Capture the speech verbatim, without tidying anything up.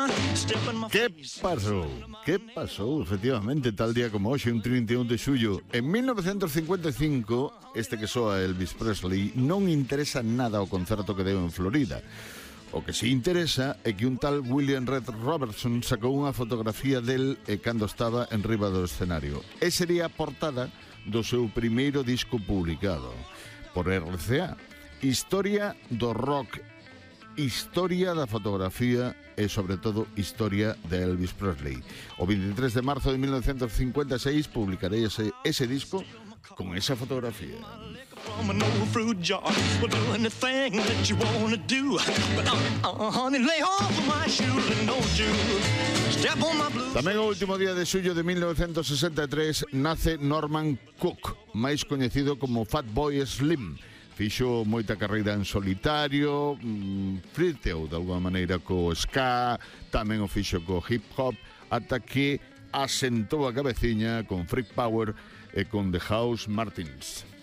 Que pasou? Que pasou, efectivamente, tal día como hoxe, un trinta e un de xullo? En mil novecentos cincuenta e cinco, este que soa Elvis Presley non interesa nada o concerto que deu en Florida. O que si interesa é que un tal William Red Robertson sacou unha fotografía del e cando estaba en riba do escenario. E sería a portada do seu primeiro disco publicado por R C A. Historia do rock, historia da fotografía e, sobre todo, historia de Elvis Presley. O veintitrés de marzo de mil novecientos cincuenta e seis publicarei ese, ese disco con esa fotografía. Tamén o último día de xullo de mil novecientos sesenta e tres nace Norman Cook, máis coñecido como Fatboy Slim. Fixo moita carreira en solitario, mmm, flirteou de alguma maneira co ska, tamén o fixo co hip hop, ata que asentou a cabeciña con Freak Power e con The House Martins.